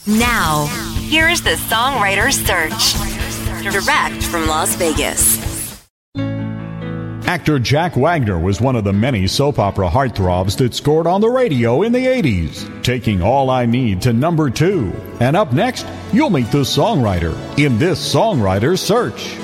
Now, here's the Songwriter's Search. Direct from Las Vegas. Actor Jack Wagner was one of the many soap opera heartthrobs that scored on the radio in the 80s, taking All I Need to number 2. And up next, you'll meet the songwriter in this Songwriter's Search.